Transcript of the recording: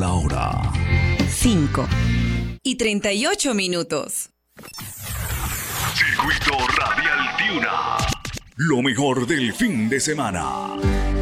la hora. 5:38. Circuito Radial Tiuna. Lo mejor del fin de semana.